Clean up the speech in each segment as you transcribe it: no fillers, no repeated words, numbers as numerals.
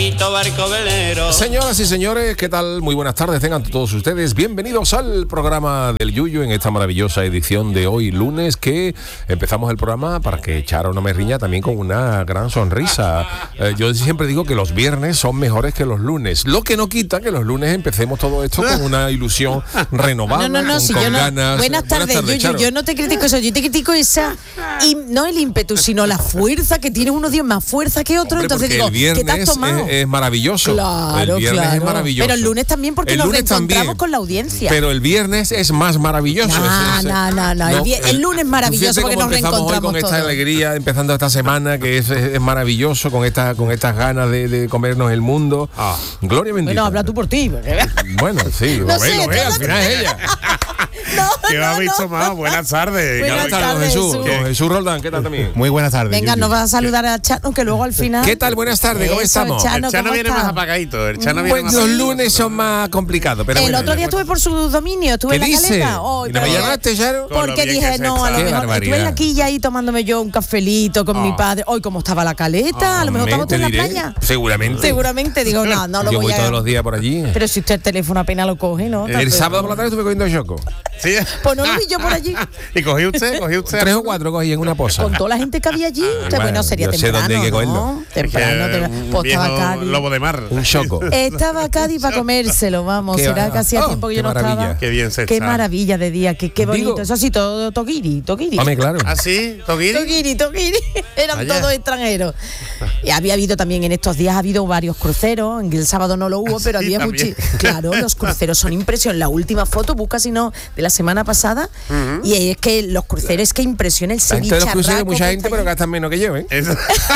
bonito barco velero. Señoras y señores, ¿qué tal? Muy buenas tardes, tengan todos ustedes bienvenidos al programa del Yuyu en esta maravillosa edición de hoy lunes, que empezamos el programa, para que Charo no me riña, también con una gran sonrisa. Yo siempre digo que los viernes son mejores que los lunes, lo que no quita que los lunes empecemos todo esto con una ilusión renovada, con ganas. Buenas tardes, Yuyu, Charo. yo no te critico eso, yo te critico esa, no el ímpetu, sino la fuerza que tiene unos días, más fuerza que otros. Entonces digo, el viernes ¿qué te has tomado? es maravilloso. Claro, el viernes claro. es maravilloso. Pero el lunes también, porque el nos lunes reencontramos también, con la audiencia. Pero el viernes es más maravilloso. No. El lunes es maravilloso porque nos reencontramos hoy con esta todos. alegría, empezando esta semana, que es maravilloso, con estas ganas de comernos el mundo. Gloria bendita. Bueno, habla tú por ti. Bueno, sí, No sé, al final es ella. ¿Qué habéis tomado? Buenas tardes. Buenas tardes, Jesús. Jesús. Con Jesús Roldán, ¿qué tal también? Muy buenas tardes. Venga, Yuyu. nos vas a saludar a Chano, que luego al final... ¿Qué tal? Buenas tardes, ¿cómo Eso, estamos? Chano, El Chano ¿cómo viene estás? más apagadito. El Chano viene Pues más los apagadito. lunes son más complicados, pero El bueno. otro día estuve por su dominio, estuve en la dice? caleta. ¿Y no me llamaste, Charo? Con lo Porque bien dije, que se no, a lo está. Qué mejor barbaridad. estuve aquí ya ahí tomándome yo un cafelito con mi padre. Hoy, ¿cómo estaba la caleta? A lo mejor estamos Te en la diré, playa. Seguramente. Seguramente, digo, no lo Yo voy voy todos a... los días por allí. Pero si usted el teléfono apenas lo coge, ¿no? El sábado por la tarde estuve cogiendo choco. Sí. Pues no lo vi yo por allí. ¿Y cogí usted? 3 o 4 cogí en una posa. Con toda la gente que había allí. Bueno, sería yo sé temprano, dónde hay que cogerlo. ¿no? Temprano. Un Pues estaba viejo Cádiz. lobo de mar. Un choco. Estaba Cádiz para comérselo, vamos. Qué Será va. que hacía Oh, tiempo que qué yo no maravilla. estaba. Qué bien se Qué está. maravilla de día, qué bonito. Digo. Eso sí, todo toquiri. Hombre, claro. ¿Ah, sí? ¿Togiri? Toquiri. Eran Vaya. todos extranjeros. Y había habido también en estos días, ha habido varios cruceros. En el sábado no lo hubo, pero Sí, había también. muchos. Claro, los cruceros son impresionantes. La última foto, busca si no, de la semana pasada. Y es que los cruceros, es que impresiona el La gente de los cruceros, bicharraco mucha que gente, está pero allí. gastan menos que yo, ¿eh? Eso.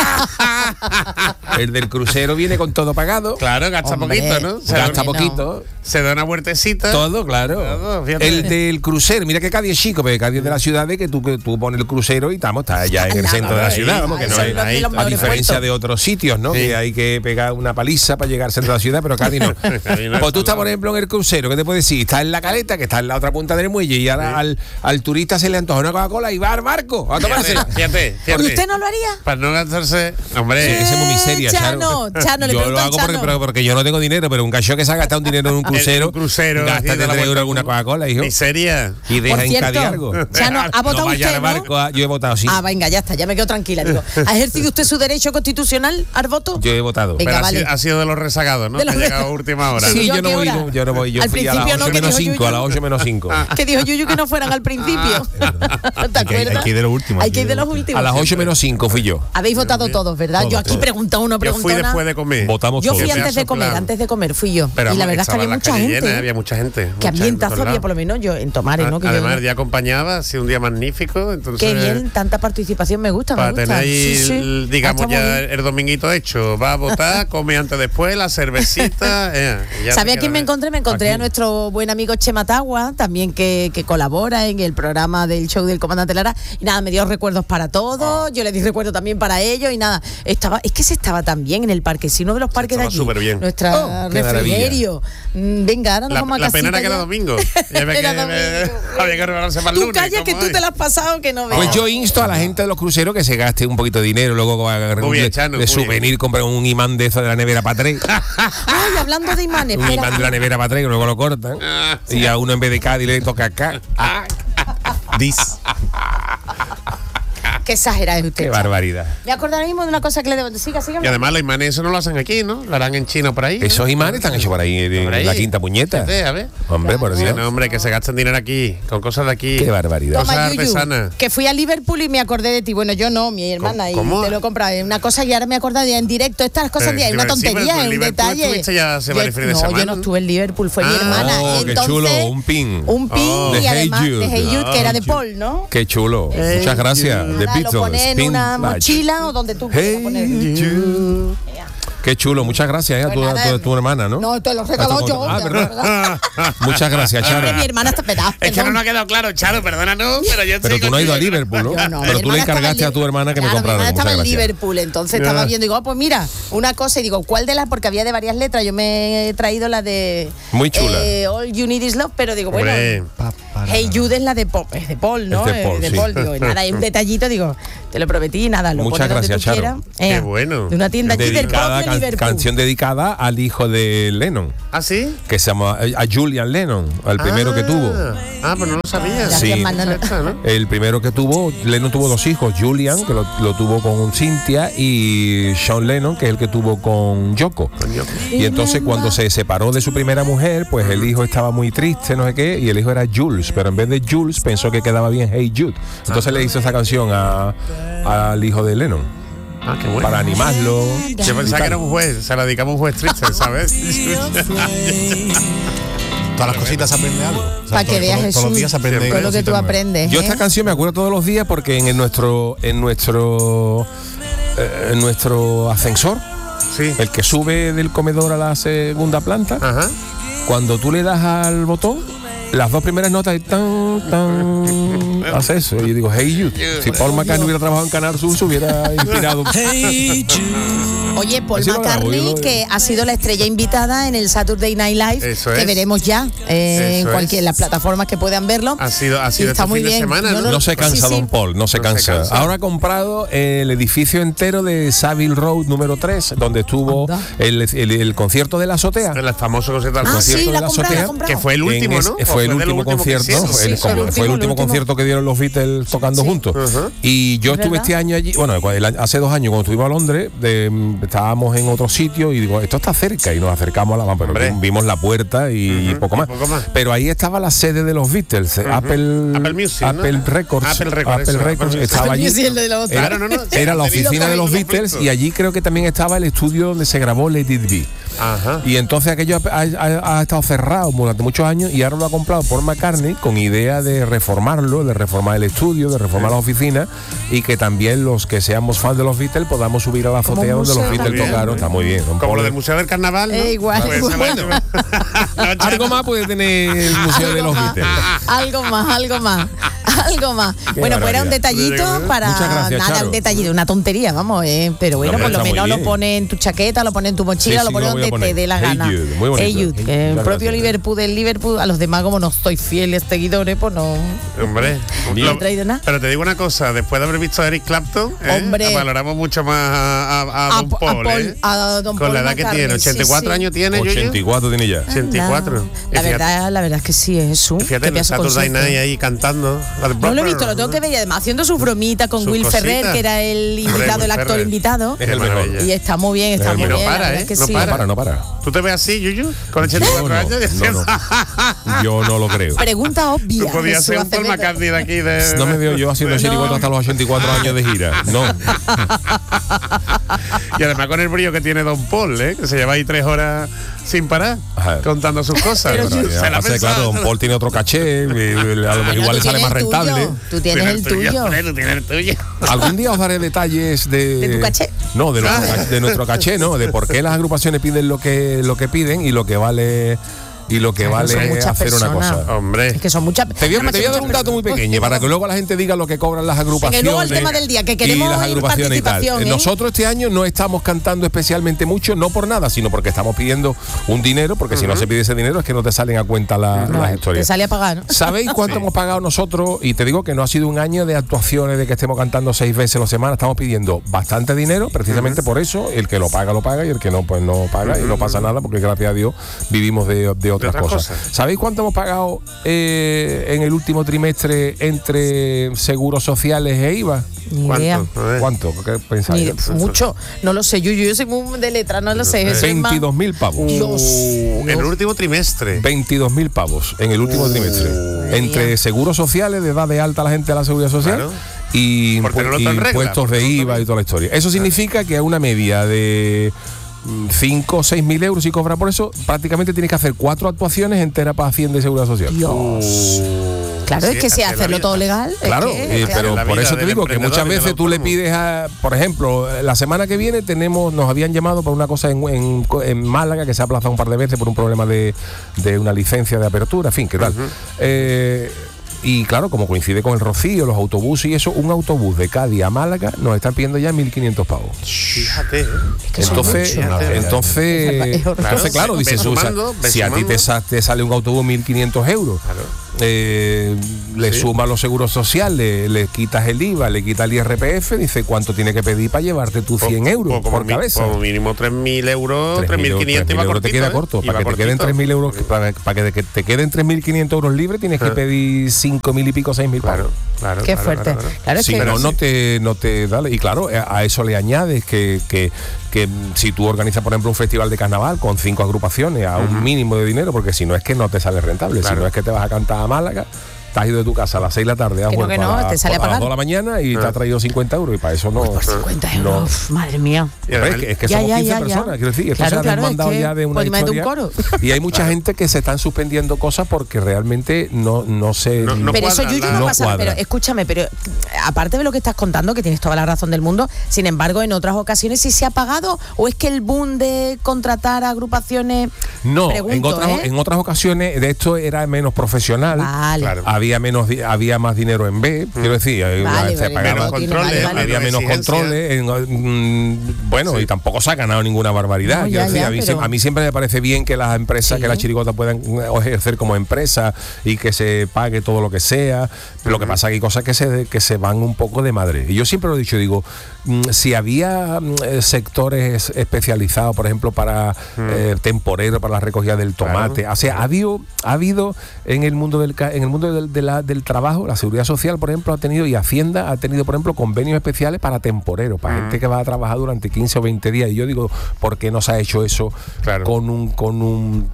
El del crucero viene con todo pagado. Claro, gasta Hombre. poquito, ¿no? Gasta Hombre, poquito. Se da una vueltecita. Todo, claro. Todo, fíjate. El del crucero, mira que Cádiz es chico, pero Cádiz es de la ciudad de que tú pones el crucero y está ya en el centro de la ciudad, vamos, que no Eso es, es lo de los a mejores diferencia puertos. de otros sitios, ¿no? Sí. Que hay que pegar una paliza para llegar al centro de la ciudad, pero Cádiz no. Cádiz no es Pues tú estás, al por ejemplo, en el crucero, ¿qué te puedes decir? Estás en la caleta, que está en la otra punta del muelle, y ahora al turista se le antoja una Coca-Cola y va al barco a tomarse. Fíjate. ¿Y usted no lo haría? Para no gastarse. Hombre. Ese es muy miseria, Chano, le yo lo pregunto a hago Chano. porque yo no tengo dinero, pero un cacho que se ha gastado un dinero en un crucero, un crucero, gástate haciendo la 3 euros vuelta. alguna Coca-Cola, hijo. Miseria. Y deja Por en cierto, Cádiz algo. Chano, ¿ha votado No vaya usted, al no? barco, yo he votado, sí. Ah, venga, ya está, ya me quedo tranquila. Digo, ¿ha ejercido usted su derecho constitucional al voto? Yo he votado. Venga, Pero vale. ha sido de los rezagados, ¿no? De Que los ha llegado a última hora. Sí, Sí, ¿yo yo a no qué voy, hora? yo no voy, yo Al fui a las principio no, 8 que menos dijo 5, a las Yuyu. 8 menos 5. Que dijo Yuyu que no fueran al principio. ¿Te acuerdas? hay que ir de los últimos, Hay que ir de los últimos. A las 8 menos 5 fui yo. Habéis votado todos, ¿verdad? Yo aquí pregunto uno, Yo pregunto fui una. después de comer. Votamos Yo todos. fui Que me antes ha de comer, soplado. fui yo. Pero y la verdad es que había estaban las mucha calles gente. llenas, había mucha gente. Qué ambientazo había, por lo lo menos yo en Tomares, ¿no? Que yo- Además, el día acompañaba, ha sido un día magnífico. Entonces, Qué bien, tanta participación, me gusta, para me gusta. tener ahí, Sí, sí. digamos, Ah, está muy ya bien. el dominguito hecho. Va a votar, come antes después, la cervecita. Ya ¿Sabía te quién me queda encontré? Me encontré a nuestro buen amigo Chema Tagua, también que colabora en el programa del show del Comandante Lara. Y nada, me dio recuerdos para todos, yo le di recuerdos también para ellos y nada. Es que se estaba tan bien en el parque, si uno de los parques de estaba allí. superbién. Nuestra qué refrigerio. Venga, ahora nos vamos a La pena casita era que era ya. domingo. Ya ve Era que domingo. había que regalarse para el Tú lunes. calla que ¿cómo tú es? te la has pasado que no veas. Pues yo insto a la gente de los cruceros que se gaste un poquito de dinero, luego Muy bien, Chano, de muy souvenir, comprar un imán de eso de la nevera para 3. Ay, hablando de imanes, Un espera. imán de la nevera para 3, que luego lo cortan. Y a uno en vez de Cádiz le toca acá. Dis. Qué exagerado es usted. Qué barbaridad. Me acuerdo ahora mismo de una cosa que le debo. Siga. Y además los imanes eso no lo hacen aquí, ¿no? Lo harán en China o por ahí. ¿no? Esos imanes están hechos por ahí, en Por ahí. la Quinta Puñeta. Fíjate, a ver. Hombre, por Dios. No, hombre, que se gastan dinero aquí, con cosas de aquí. Qué barbaridad. Cosas Toma, Yuyu, artesanas. que fui a Liverpool y me acordé de ti. Bueno, yo no, mi hermana, ¿Cómo? y te lo he comprado. Es una cosa y ahora me he acordado ya en directo. Estas cosas, Pero es una sí, pero tontería, en es un Liverpool detalle. estuviste ya hace varios fines de No, semana, yo no ¿no? estuve en Liverpool, fue mi Ah, hermana. oh, qué Entonces, chulo, un pin. Un pin Oh. y De Hey además Jude. de Hey Jude, que era de Ah, Paul, ¿no? Qué chulo. Muchas gracias. De Nada, lo Beatles. pones en Pin una badge. mochila o donde tú quieras Hey ponerlo. Jude. Qué chulo, muchas gracias a tu hermana, ¿no? No, te lo regaló yo. Ah, ya, ¿verdad? Muchas gracias, Charo. Hombre, mi hermana está pedada. Es que no nos ha quedado claro, Charo, perdona, no, pero yo Pero estoy tú no has ido a contigo. Liverpool, ¿no? Yo no, Pero mi tú le hermana estaba encargaste en a tu hermana que me Claro, comprara. Mi hermana estaba Muchas en gracias. Liverpool, entonces estaba viendo, digo, pues mira, una cosa, y digo, ¿cuál de las? Porque había de varias letras, yo me he traído la de Muy chula. All You Need Is Love, pero digo, bueno, Hombre, Hey Jude es la de Pop, es de Paul, ¿no? Es de Paul, sí. Paul, digo, y nada, hay un detallito, digo, te lo prometí, nada, lo Muchas pones donde gracias, tú Charo. quieras. Qué bueno. De una tienda allí del Dedicada, propio Liverpool. canción dedicada al hijo de Lennon, ¿Ah, sí? que se llama a Julian Lennon, al primero que tuvo. Pues no lo sabía. Gracias, Sí. Manolo. El primero que tuvo, Lennon tuvo dos hijos, Julian, que lo tuvo con Cynthia, y Sean Lennon, que es el que tuvo con Yoko. Y entonces cuando se separó de su primera mujer, pues el hijo estaba muy triste, no sé qué, y el hijo era Jules, pero en vez de Jules pensó que quedaba bien Hey Jude. Entonces le hizo esa canción al hijo de Lennon. Qué bueno. Para animarlo. Yo pensaba que era un juez, se la dedicamos a un juez triste, ¿sabes? Todas las cositas se aprende algo. O sea, Para que veas, todos los Jesús, días se aprende todo lo que cositas tú nuevas. aprendes. Yo esta canción me acuerdo todos los días porque en nuestro ascensor, Sí. el que sube del comedor a la segunda planta, Ajá. cuando tú le das al botón, las dos primeras notas tan tan hace eso. Y yo digo, Hey Jude. Si Paul McCartney hubiera trabajado en Canal Sur, se hubiera inspirado. Oye, Paul Así lo grabo, McCartney, yo lo- que ha sido la estrella invitada en el Saturday Night Live, Eso que es. veremos ya en Eso cualquier es. las plataformas que puedan verlo. Ha sido Y este está muy fin de bien. semana, Yo ¿no? No se cansa, Sí, sí. Don Paul, no se No se cansa. cansa. Ahora ha comprado el edificio entero de Savile Road número 3, donde estuvo Anda. el concierto de la azotea. El famoso concierto del Ah, concierto sí, de la la ha comprado, azotea, la ha comprado. que fue el último, ¿no? ¿O Fue el de los último últimos que concierto, hicieron? Sí, sí, fue el fue el último último. concierto que dieron los Beatles tocando Sí. juntos. Ajá. Y yo Es estuve verdad. este año allí, bueno, hace 2 años cuando estuvimos a Londres, estábamos en otro sitio y digo, esto está cerca, y nos acercamos a la pero Hombre. vimos la puerta y poco más. poco más. Pero ahí estaba la sede de los Beatles, Apple Music, ¿no? Apple Records, Apple Records, eso, Apple Music. estaba allí. Sí, el de los- Era, Claro, no, no. era la oficina de los Sí, Beatles conflicto. y allí creo que también estaba el estudio donde se grabó Let It Be. Ajá. Y entonces aquello ha estado cerrado durante muchos años y ahora lo ha comprado Paul McCartney con idea de reformarlo, de reformar el estudio, de reformar las oficinas y que también los que seamos fans de los Beatles podamos subir a la Como azotea un donde los museo Beatles también. tocaron. Está muy bien. Don Como Paul. lo del Museo del Carnaval, ¿no? Igual, Pues, igual. bueno. Algo más puede tener el Museo de los Beatles. Algo más, algo más. Algo más. Qué Bueno, pues era un barbaridad. detallito para Muchas gracias, nada, Charo. un detallito, una tontería, vamos, pero bueno, No, pero por lo está muy menos lo bien. pone en tu chaqueta, lo pone en tu mochila, Sí, lo sí, pone lo voy a donde poner. te dé la Hey gana. Jude, muy bonito. Hey Jude, que el Muchas propio gracias. Liverpool, a los demás como no estoy fieles seguidores, pues no. Hombre, Bien. No he traído nada. pero te digo una cosa, después de haber visto a Eric Clapton, Hombre. valoramos mucho más a Don Paul, a Don con Paul la edad que McCartney, tiene, sí, 84 sí. años tiene, yo. 84 tiene ya. 84. La Y fíjate- verdad es que sí, es Jesús. Fíjate, que en el pedazo de Saturday concierto. Night ahí cantando. La de No lo he visto, lo tengo que ver y además haciendo sus bromitas con Sus Will cositas. Ferrer, que era el invitado, Will el actor Ferrer. invitado. Es el mejor. maravilla. Y está muy bien, está el muy mejor. bien. No para, la verdad ¿eh? es que No sí. para. No para. ¿Tú te ves así, Yuyu? Con 84 Yo años. no. Yo no lo creo. Pregunta obvia. Tú podías Jesús ser un Paul Acevedo. McCartney de aquí de. No me veo yo haciendo chirigoto hasta los 84 años de gira. No. Y además con el brillo que tiene Don Paul, ¿eh? Que se lleva ahí 3 horas sin parar Ajá. contando sus cosas. Pero Se la ha Pasa que, claro, pensado. Don Paul tiene otro caché, Bueno, igual le tú sale tienes más el rentable. tuyo, Tú tienes el tuyo. Tú tienes el tuyo. Algún día os daré detalles ¿De tu caché? No, de nuestro caché, no, de por qué las agrupaciones piden lo que piden y lo que vale Claro, son muchas hacer una personas. cosa. Hombre. Es que son muchas. Te voy a dar un dato muy pequeño para que luego la gente diga lo que cobran las agrupaciones. luego el tema del día, que queremos y las oír agrupaciones y tal. participación, ¿eh? Nosotros este año no estamos cantando especialmente mucho, no por nada, sino porque estamos pidiendo un dinero, porque si no se pide ese dinero es que no te salen a cuenta las Te historias. sale a pagar, ¿no? ¿Sabéis cuánto hemos pagado nosotros? Y te digo que no ha sido un año de actuaciones, de que estemos cantando 6 veces a la semana. Estamos pidiendo bastante dinero, precisamente por eso. El que lo paga y el que no, pues no paga y no pasa nada, porque gracias a Dios vivimos de otras cosas. ¿Sabéis cuánto hemos pagado en el último trimestre entre seguros sociales e IVA? Ni ¿Cuánto? idea. A ver. ¿Cuánto? ¿Qué pensáis? Ni mucho. No lo sé, yo soy muy de letra, no lo sé. Eso es más- 22.000 pavos. Dios. En el último trimestre. 22.000 pavos en el último trimestre. Entre seguros sociales, de dar de alta a la gente a la seguridad social, Claro. y Por tenerlo todo en regla, impuestos por de tenerlo IVA todo y toda la historia. Eso significa que a una media de 5 o 6 mil euros, si cobras por eso, prácticamente tienes que hacer 4 actuaciones enteras para Hacienda y Seguridad Social. Dios. Claro, Sí, es que si hacer la hacerlo vida. todo legal. es Claro, que, pero la por vida eso te del digo que muchas emprendedor y del veces tú le autónomo. pides por ejemplo, la semana que viene nos habían llamado por una cosa en Málaga que se ha aplazado un par de veces por un problema de una licencia de apertura, en fin, ¿qué tal? Y claro, como coincide con el Rocío, los autobuses y eso, un autobús de Cádiz a Málaga nos están pidiendo ya 1.500 pavos. Fíjate. que son Entonces, muchos. entonces, Claro, claro, dices, ves sumando, ves si a ti sumando. te sale un autobús 1.500 euros, Claro. le sumas los seguros sociales, le quitas el IVA, le quitas el IRPF, dice cuánto tiene que pedir para llevarte tus 100 euros por cabeza. Como mínimo 3.000 euros, 3.500 iba cortito. Te queda corto. Para que te queden 3.000 euros, para que te queden 3.500 euros libres, tienes que pedir 5.000 y pico, 6.000 Claro. Qué fuerte. Claro, si no, no te da. Y claro, a eso le añades que si tú organizas, por ejemplo, un festival de carnaval con 5 agrupaciones a un mínimo de dinero, porque si no es que no te sale rentable, si no es que te vas a cantar a Málaga, te has ido de tu casa a las 6 de la tarde, has vuelto te sale a las 2 de la mañana y te ha traído 50 euros, y para eso no. Por 50 euros, uf, madre mía. Es que somos 15 personas, quiero decir, esto se ha desmandado ya de una historia. Y hay mucha gente que se están suspendiendo cosas porque realmente no se. Pero eso, Yuyu, no pasa. Pero escúchame, pero aparte de lo que estás contando, que tienes toda la razón del mundo, sin embargo, en otras ocasiones sí se ha pagado, o es que el boom de contratar a agrupaciones. No, en otras ocasiones de esto era menos profesional. Vale. Claro. Había más dinero en B, quiero decir, había menos controles, bueno, y tampoco se ha ganado ninguna barbaridad. A mí siempre me parece bien que las empresas, que las chirigotas puedan ejercer como empresa y que se pague todo lo que sea. Lo que pasa es que hay cosas que se van un poco de madre. Y yo siempre lo he dicho, digo, si había sectores especializados, por ejemplo, para temporero, para la recogida del tomate, o sea, ha habido en el mundo del trabajo, la Seguridad Social, por ejemplo, ha tenido, y Hacienda ha tenido, por ejemplo, convenios especiales para temporeros, para gente que va a trabajar durante 15 o 20 días. Y yo digo, ¿por qué no se ha hecho eso con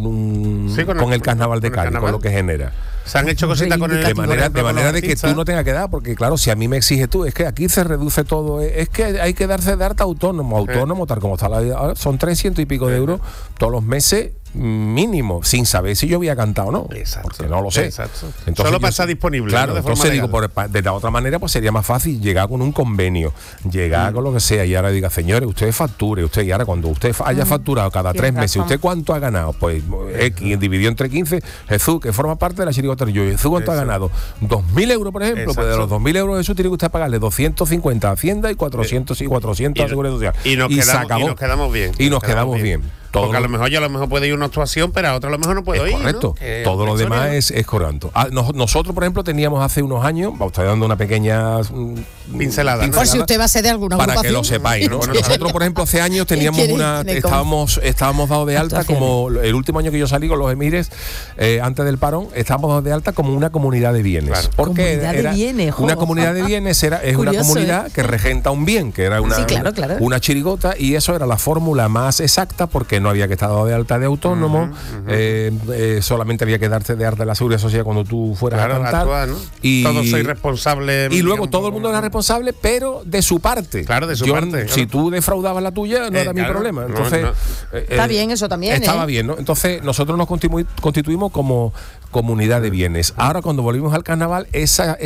el carnaval de Cádiz, con lo que genera? Se han hecho cositas con el de manera de que tú no tengas que dar, porque claro, si a mí me exiges tú, es que aquí se reduce todo, es que hay que darse de alta autónomo, tal como está la vida, son 300 y pico de euros todos los meses mínimo, sin saber si yo había cantado o no. Exacto, porque no lo sé. Exacto. Entonces, solo para estar disponible. Claro, ¿no? entonces digo, de la otra manera, pues sería más fácil llegar con un convenio, llegar con lo que sea, y ahora diga, señores, usted facture, y ahora cuando usted haya facturado cada 3 meses, ¿usted cuánto ha ganado? Pues X dividido entre 15, Jesús, que forma parte de la chirigota, yo, Jesús, ¿cuánto ha ganado? 2.000 euros, por ejemplo. Pues de los 2.000 euros, Jesús, tiene que usted pagarle 250 a Hacienda y 400 a Seguridad Social. Y nos quedamos bien. Y nos quedamos bien. Porque a lo mejor puede ir una actuación, pero a otra a lo mejor no puedo ir. Correcto. ¿No? Todo lo demás es correcto. Nosotros, por ejemplo, teníamos hace unos años, estoy dando una pequeña pincelada. Por si usted va a ser de alguna para agrupación. Que lo sepáis, ¿no? Bueno, nosotros, por ejemplo, hace años teníamos estábamos dados de alta como el último año que yo salí con los Emires, antes del parón, estábamos dados de alta como una comunidad de bienes. Claro. Porque una comunidad de bienes es una comunidad que regenta un bien, que era una chirigota, y eso era la fórmula más exacta, porque no había que estar dado de alta de autónomo, solamente había que darte de alta de la Seguridad Social cuando tú fueras a cantar. Actuar, ¿no? Y todos soy responsable. Y luego todo el mundo era responsable, pero de su parte. Claro, de su parte. Claro. Si tú defraudabas la tuya, no era mi problema. Entonces, está bien, eso también. Estaba bien, ¿no? Entonces, nosotros nos constituimos como comunidad de bienes. Ahora, cuando volvimos al carnaval, esa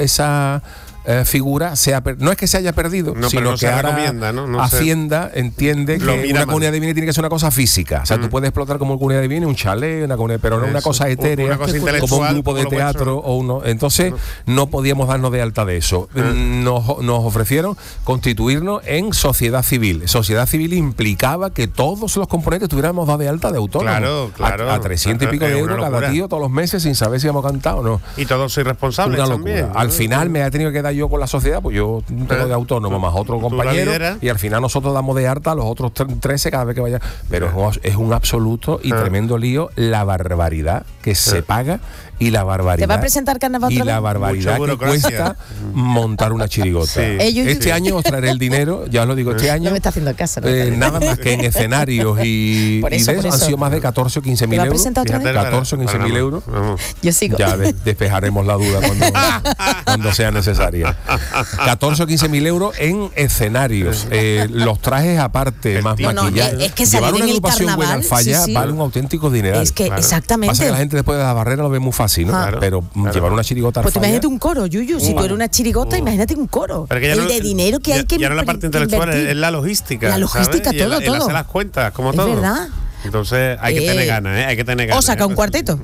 figura no es que se haya perdido, sino que ahora Hacienda entiende que una comunidad de bienes tiene que ser una cosa física. O sea, tú puedes explotar como comunidad de bienes un chalet, pero no una cosa etérea, como un grupo de teatro o uno. Entonces, no podíamos darnos de alta de eso. Nos ofrecieron constituirnos en sociedad civil. Sociedad civil implicaba que todos los componentes tuviéramos dado de alta de autónomo. Claro. A 300 y pico de euros cada tío todos los meses, sin saber si hemos cantado o no. Y todos soy responsables también. Al final me ha tenido que dar yo con la sociedad, pues yo tengo de autónomo más otro compañero, y al final nosotros damos de alta a los otros 13 cada vez que vaya. Pero es un absoluto y tremendo lío la barbaridad que se paga y la barbaridad. ¿Te va a presentar carnaval y la barbaridad que cuesta montar una chirigota? Sí. Este año os traeré el dinero, ya os lo digo, este año. No me está haciendo caso. Nada más que en escenarios y de eso han sido más de 14 o 15 mil euros. 14 o 15 mil euros. Yo sigo. Ya despejaremos la duda cuando sea necesaria. 14 o 15 mil euros en escenarios. Los trajes aparte, más maquillaje. Es que llevar una agrupación buena carnaval, falla vale un auténtico dineral. Es que exactamente. Pasa que la gente después de la barrera lo ve muy fácil, ¿no? Pero llevar una chirigota. Pues imagínate un coro, Yuyu. Si tú eres una chirigota, imagínate un coro. De dinero que hay que. Ya no la parte intelectual, es la logística. La logística, ¿sabes? todo. El hacer las cuentas, como todo. Es verdad. Entonces hay que tener ganas, Hay que tener ganas. O saca un cuarteto.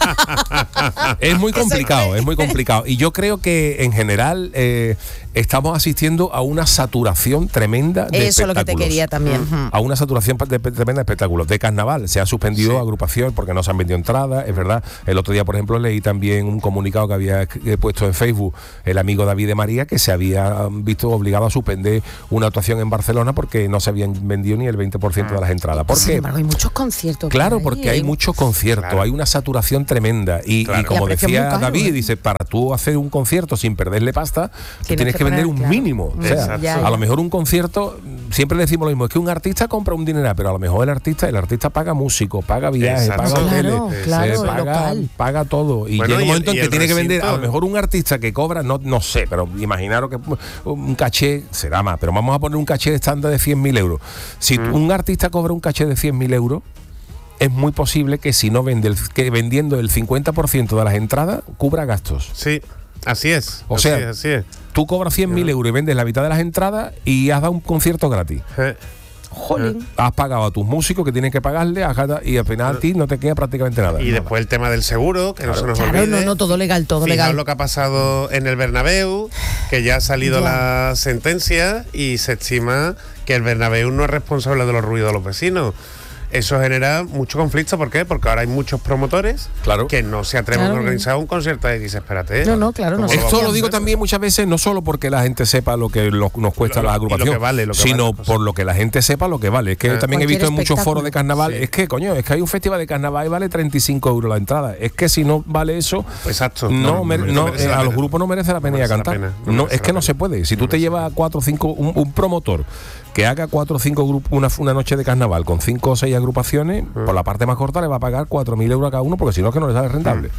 Es muy complicado. Y yo creo que en general estamos asistiendo a una saturación tremenda de Eso es lo que te quería también. A una saturación tremenda de espectáculos. De carnaval se ha suspendido agrupación porque no se han vendido entradas, es verdad. El otro día, por ejemplo, leí también un comunicado que había puesto en Facebook el amigo David de María, que se había visto obligado a suspender una actuación en Barcelona porque no se habían vendido ni el 20% de las entradas. ¿Por qué? Sin embargo, hay muchos conciertos. Claro, porque hay muchos conciertos, hay una saturación tremenda. Y como decía David, dice, para tú hacer un concierto sin perderle pasta, tú tienes que vender un mínimo. O sea, a lo mejor un concierto, siempre decimos lo mismo, es que un artista compra un dineral, pero a lo mejor el artista paga músicos, paga viajes, paga hoteles, paga todo. Y llega un momento en que tiene que vender, a lo mejor un artista que cobra, no sé, pero imaginaros que un caché será más, pero vamos a poner un caché estándar de 100.000 euros. Si un artista cobra un caché de 100.000 euros, es muy posible que si no vende, que vendiendo el 50% de las entradas, cubra gastos. Sí, así es. Así es. Tú cobras 100.000 euros y vendes la mitad de las entradas y has dado un concierto gratis. Jolín. Has pagado a tus músicos que tienen que pagarle y al final a ti no te queda prácticamente nada. Y después el tema del seguro, que no se nos olvide. No, todo legal, todo Fijaos legal. lo que ha pasado en el Bernabéu, que ya ha salido la sentencia y se estima que el Bernabéu no es responsable de los ruidos de los vecinos. Eso genera mucho conflicto. ¿Por qué? Porque ahora hay muchos promotores que no se atreven a organizar un concierto y dices, espérate. Claro. Esto lo digo también muchas veces, no solo porque la gente sepa lo que nos cuesta la agrupación, sino por lo que la gente sepa lo que vale. Es que también he visto en muchos foros de carnaval, es que hay un festival de carnaval y vale 35 euros la entrada. Es que si no vale eso, exacto, a los grupos no merece la pena ir a cantar. Es que no se puede. Si tú te llevas 4 o 5, un promotor que haga 4 o 5 grupos una noche de carnaval con 5 o 6 agrupaciones, por la parte más corta le va a pagar 4.000 euros a cada uno, porque si no es que no le sale rentable.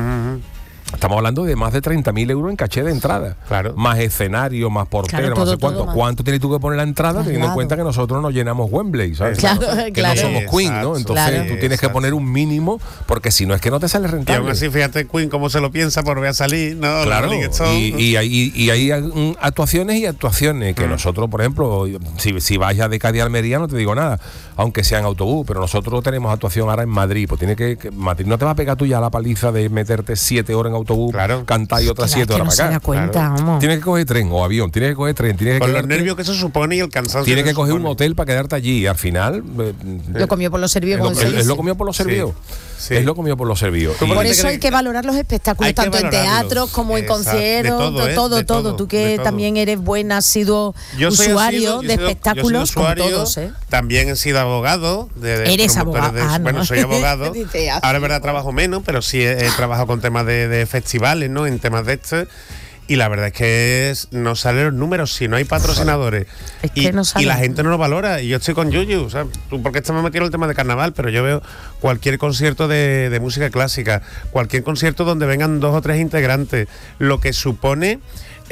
Estamos hablando de más de 30.000 euros en caché de entrada. Más escenario, más portero, no sé cuánto. ¿Cuánto tienes tú que poner la entrada teniendo en cuenta que nosotros nos llenamos Wembley, ¿sabes? Que no somos Queen, ¿no? Entonces tú tienes que poner un mínimo, porque si no es que no te sale rentable. Y aún así, fíjate Queen cómo se lo piensa por ver a salir, ¿no? Claro, y hay actuaciones que nosotros, por ejemplo, si vayas de Cádiz a Almería no te digo nada, aunque sea en autobús, pero nosotros tenemos actuación ahora en Madrid, pues tiene que Madrid no te va a pegar tú ya la paliza de meterte 7 horas en autobús, cantar y otras 7 horas para acá. Tienes que coger tren o avión, tienes que coger tren, con los nervios que eso supone y el cansancio. Tienes que coger un hotel para quedarte allí y al final lo comió por los servicios. Es lo comió por los servicios. Es lo comió por los servicios. Por eso hay que valorar los espectáculos, tanto en teatros como en conciertos, todo. Tú que también eres buen, asiduo usuario de espectáculos, como todos. También he sido abogado. Eres abogado. Bueno, soy abogado. Ahora es verdad trabajo menos, pero sí he trabajado con temas de festivales, ¿no? En temas de y la verdad es que no salen los números si no hay patrocinadores. Y la gente no lo valora. Y yo estoy con Yuyu, o sea, tú porque estamos metidos en el tema de carnaval, pero yo veo cualquier concierto de música clásica, cualquier concierto donde vengan 2 o 3 integrantes, lo que supone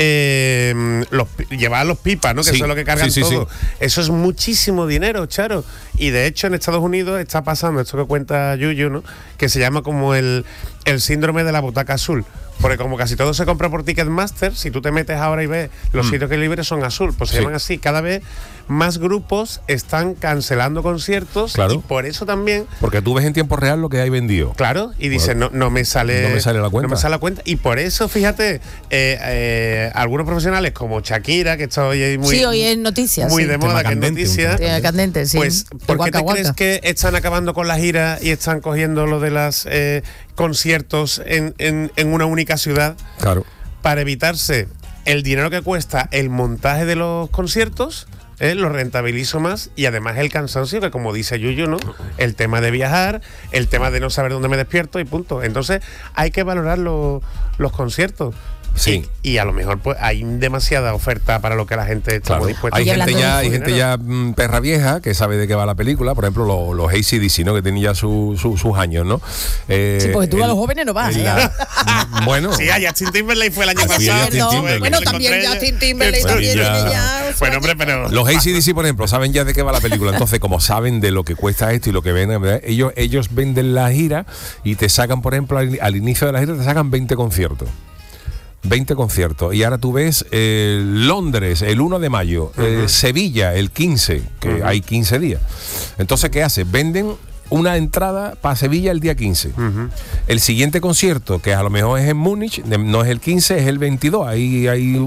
llevar los pipas, ¿no? Que eso es lo que cargan todo. Eso es muchísimo dinero, Charo. Y de hecho en Estados Unidos está pasando esto que cuenta Yuyu, ¿no? Que se llama como el síndrome de la butaca azul. Porque como casi todo se compra por Ticketmaster, si tú te metes ahora y ves los sitios que libres son azul, pues se llaman así. Cada vez más grupos están cancelando conciertos y por eso también... Porque tú ves en tiempo real lo que hay vendido. Claro, y dices, no me sale la cuenta. No me sale la cuenta. Y por eso, fíjate, algunos profesionales como Shakira, que está hoy muy... Sí, hoy es noticias. Muy de moda, que es noticia. Candente, sí. Pues, ¿por qué te crees que están acabando con la gira y están cogiendo lo de las conciertos en una única ciudad? Claro. Para evitarse el dinero que cuesta el montaje de los conciertos, lo rentabilizo más, y además el cansancio, que como dice Yuyu, ¿no? El tema de viajar, el tema de no saber dónde me despierto y punto. Entonces hay que valorar los conciertos. Sí. Y a lo mejor pues hay demasiada oferta para lo que la gente está dispuesta. Hay gente ya perra vieja que sabe de qué va la película, por ejemplo los AC/DC, ¿no? Que tienen ya sus años, ¿no? Sí, porque tú a los jóvenes no vas. Bueno. Sí, a Justin Timberlake fue el año pasado. Bueno, también Justin Timberlake también tiene ya. Bueno, hombre, pero los AC/DC, por ejemplo, saben ya de qué va la película. Entonces, como saben de lo que cuesta esto y lo que venden, ellos venden la gira y te sacan, por ejemplo, al inicio de la gira te sacan 20 conciertos. 20 conciertos. Y ahora tú ves Londres el 1 de mayo, Sevilla el 15, que hay 15 días. Entonces, ¿qué hace? Venden una entrada para Sevilla el día 15. El siguiente concierto, que a lo mejor es en Múnich, no es el 15, es el 22. Hay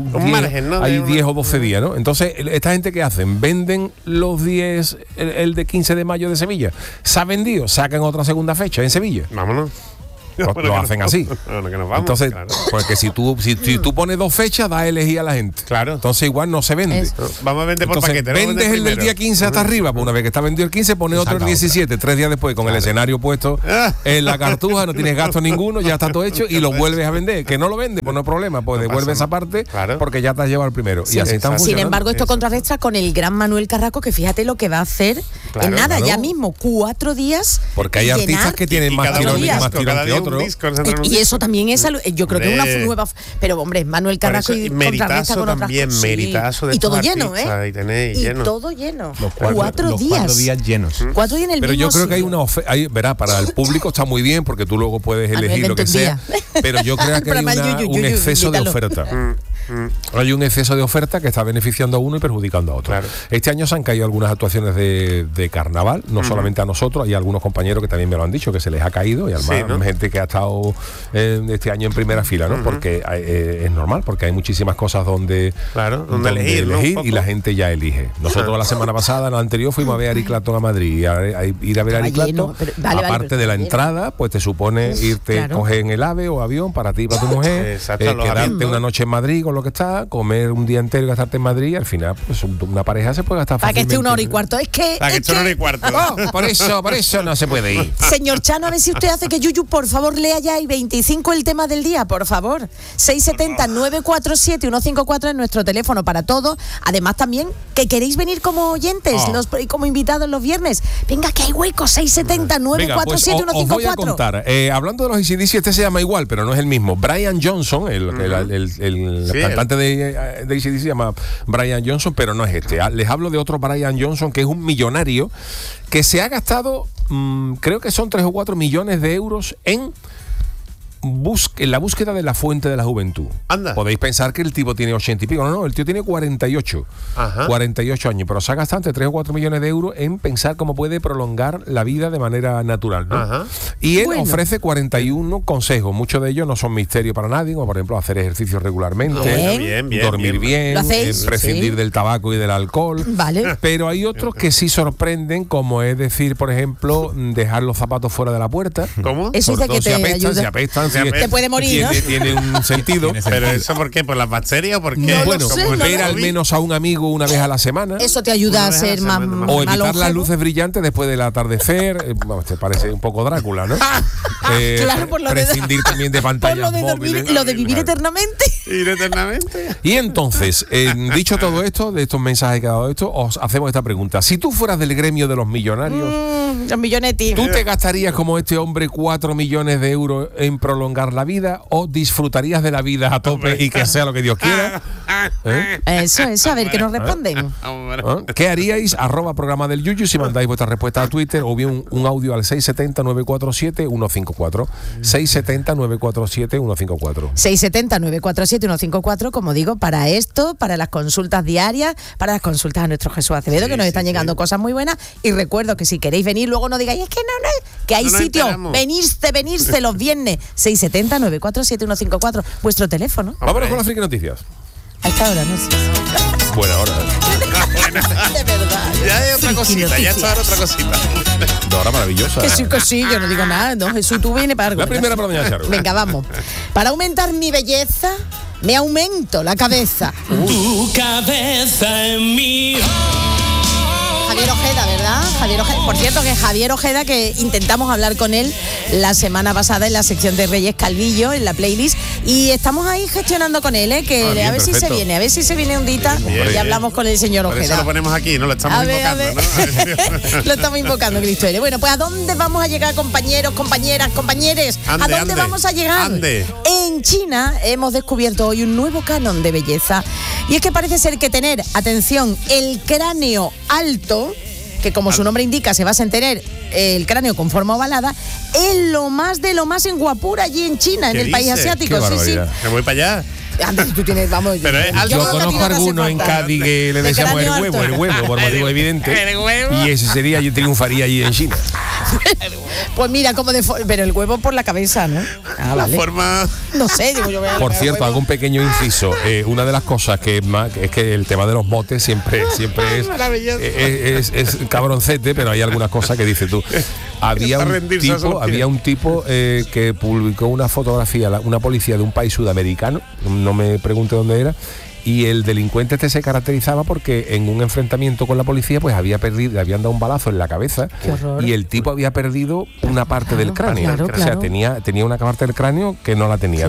10 o 12 días, ¿no? Entonces, esta gente que hacen, venden los 10, el de 15 de mayo de Sevilla. Se ha vendido, sacan otra segunda fecha en Sevilla. Vámonos. Lo hacen así. Entonces, claro. porque si tú pones 2 fechas, da a elegir a la gente. Claro. Entonces igual no se vende. Vamos a vender por paquete. Vendes el del día 15 hasta arriba, pues una vez que está vendido el 15, pones otro el 17, 3 días después, con el escenario puesto en la cartuja, no tienes gasto ninguno, ya está todo hecho y lo vuelves a vender. Que no lo vende, pues no hay problema, pues devuelve esa parte porque ya te has llevado el primero. Sí, y así están Sin embargo, esto contrarresta con el gran Manuel Carrasco, que fíjate lo que va a hacer en nada, ya mismo, 4 días. Porque hay artistas que tienen más tirón que otros. Y eso también es yo creo que es una nueva, pero hombre, Manuel Carrasco y meritazo con también, otras, meritazo de y todo lleno, y todo lleno. Los 4 días llenos. 4 días en el pero mismo yo creo que hay sitio. una verá, para el público está muy bien porque tú luego puedes elegir lo que sea, pero yo creo que hay un exceso de oferta. Hay un exceso de oferta que está beneficiando a uno y perjudicando a otro. Este año se han caído algunas actuaciones de carnaval, no solamente a nosotros, hay algunos compañeros que también me lo han dicho, que se les ha caído, y además gente que ha estado este año en primera fila, ¿no? Porque es normal, porque hay muchísimas cosas donde elegir, ¿no? Y la gente ya elige. Nosotros la semana pasada, la anterior, fuimos a ver a Eric Clapton a Madrid, a ir a ver a Eric Clapton, aparte de la entrada, pues te supone irte, coger en el AVE o avión para ti y para tu mujer, quedarte una noche en Madrid con lo que está, comer un día entero y gastarte en Madrid, y al final pues una pareja se puede gastar para fácilmente. que esté 1 hora y cuarto, para que esté 1 hora y cuarto. Por eso no se puede ir. Señor Chano, a ver si usted hace que Yuyu, por favor, lea ya y 25 el tema del día, por favor. 670-947-154 es nuestro teléfono para todo. Además también que queréis venir como oyentes como invitados los viernes. Venga, que hay hueco. 670-947-154. Os voy a contar. Hablando de los AC/DC, este se llama igual, pero no es el mismo. Brian Johnson, el cantante de AC/DC se llama Brian Johnson, pero no es este. Les hablo de otro Brian Johnson, que es un millonario que se ha gastado, creo que son 3 o 4 millones de euros en la búsqueda de la fuente de la juventud. Anda. Podéis pensar que el tipo tiene 80 y pico. No, el tío tiene 48. 48 años, pero se ha gastado entre 3 o 4 millones de euros en pensar cómo puede prolongar la vida de manera natural, ¿no? Y él ofrece 41 consejos. Muchos de ellos no son misterio para nadie, como por ejemplo hacer ejercicio regularmente, dormir bien, prescindir del tabaco y del alcohol. Vale. Pero hay otros que sí sorprenden, como es decir, por ejemplo, dejar los zapatos fuera de la puerta. ¿Cómo? Eso dice que te ayuda. Se apestan. Te puede morir, ¿no? Tiene un sentido. ¿Pero eso por qué? ¿Por las bacterias? ¿Por qué? No, bueno, ver al menos a un amigo una vez a la semana. Eso te ayuda a ser más o evitar las luces brillantes después del atardecer. Te parece un poco Drácula, ¿no? Claro, por lo prescindir también de pantallas por móviles. lo de vivir eternamente. ¿Ir eternamente? Y entonces, dicho todo esto, de estos mensajes que ha dado esto, os hacemos esta pregunta. Si tú fueras del gremio de los millonarios, los millonetis, ¿tú te gastarías como este hombre 4 millones de euros en prolongar la vida o disfrutarías de la vida a tope y que sea lo que Dios quiera? Eso, a ver, que nos responden. ¿Qué haríais? @programa del Yuyu si mandáis vuestra respuesta a Twitter o bien un audio al 670-947-154. 670-947-154. 670-947-154, como digo, para esto, para las consultas diarias, para las consultas a nuestro Jesús Acevedo, que nos están llegando cosas muy buenas. Y recuerdo que si queréis venir, luego no digáis, es que no, que hay sitio, venirse los viernes. 670-947-154, vuestro teléfono. Vámonos con las friki noticias. A esta hora, no sé. Buena hora. De verdad. Ya hay otra cosita, ya está otra cosita. Una hora maravillosa. Que sí, yo no digo nada. No, Jesús, tú vienes para algo. La primera para doña Charo. Venga, vamos. Para aumentar mi belleza, me aumento la cabeza. Tu cabeza en mí. Javier Ojeda, ¿verdad? Javier Ojeda. Por cierto, que Javier Ojeda, que intentamos hablar con él la semana pasada en la sección de Reyes Calvillo, en la playlist, y estamos ahí gestionando con él, que bien, a ver perfecto. si se viene un dita y hablamos con el señor Por eso Ojeda. lo ponemos aquí, ¿no? Lo estamos invocando, ¿no? Lo estamos invocando, Cristo. Bueno, pues ¿a dónde vamos a llegar, compañeros, compañeras, compañeres? ¿A dónde vamos a llegar? En China hemos descubierto hoy un nuevo canon de belleza. Y es que parece ser que tener, atención, el cráneo alto, que como su nombre indica se basa en tener el cráneo con forma ovalada, es lo más de lo más en guapura allí en China, en el país asiático. Qué barbaridad. Me voy para allá. Antes tú tienes, vamos, pero yo conozco algunos en Cádiz que le decíamos el huevo, por motivo evidente. Y ese sería, yo triunfaría allí en China. Pues mira, pero el huevo por la cabeza, ¿no? La forma... No sé, digo yo. Por cierto, hago un pequeño inciso. Una de las cosas que es que el tema de los motes siempre es cabroncete, pero hay algunas cosas que dices tú. Había un tipo que publicó una fotografía, una policía de un país sudamericano, no me pregunte dónde era, y el delincuente se caracterizaba porque en un enfrentamiento con la policía pues le habían dado un balazo en la cabeza y el tipo había perdido una parte del cráneo. Claro. O sea, tenía una parte del cráneo que no la tenía.